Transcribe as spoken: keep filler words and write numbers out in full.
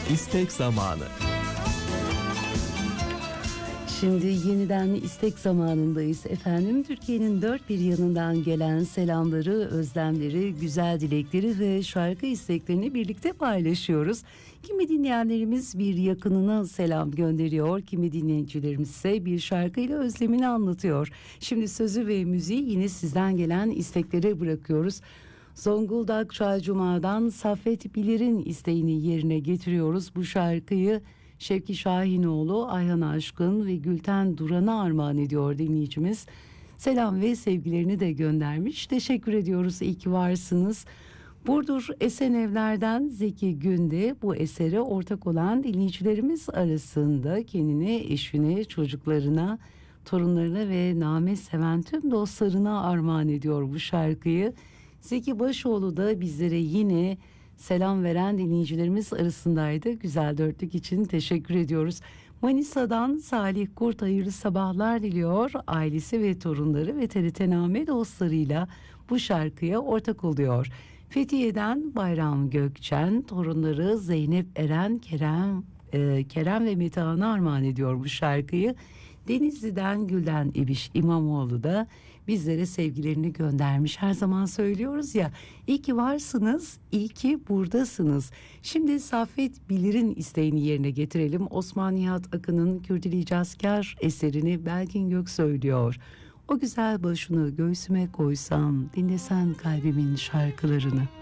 İstek zamanı. Şimdi yeniden istek zamanındayız efendim. Türkiye'nin dört bir yanından gelen selamları, özlemleri, güzel dilekleri ve şarkı isteklerini birlikte paylaşıyoruz. Kimi dinleyenlerimiz bir yakınına selam gönderiyor, kimi dinleyicilerimiz ise bir şarkıyla özlemini anlatıyor. Şimdi sözü ve müziği yine sizden gelen isteklere bırakıyoruz. Zonguldak Çaycuma'dan Saffet Bilir'in isteğini yerine getiriyoruz. Bu şarkıyı Şevki Şahinoğlu, Ayhan Aşkın ve Gülten Duran'a armağan ediyor dinleyicimiz. Selam ve sevgilerini de göndermiş. Teşekkür ediyoruz, iyi ki varsınız. Burdur Esenevler'den Zeki Günde bu esere ortak olan dinleyicilerimiz arasında kendine, eşine, çocuklarına, torunlarına ve name seven tüm dostlarına armağan ediyor bu şarkıyı. Zeki Başoğlu da bizlere yine selam veren dinleyicilerimiz arasındaydı. Güzel dörtlük için teşekkür ediyoruz. Manisa'dan Salih Kurt hayırlı sabahlar diliyor. Ailesi ve torunları ve T R T Name dostlarıyla bu şarkıya ortak oluyor. Fethiye'den Bayram Gökçen, torunları Zeynep Eren, Kerem, e, Kerem ve Metehan'a armağan ediyor bu şarkıyı. Denizli'den Gülden İbiş İmamoğlu da bizlere sevgilerini göndermiş. Her zaman söylüyoruz ya, iyi ki varsınız, iyi ki buradasınız. Şimdi Saffet Bilir'in isteğini yerine getirelim. Osman Nihat Akın'ın Kürdili Cazkar eserini Belgin Gök söylüyor. O güzel başını göğsüme koysam, dinlesen kalbimin şarkılarını.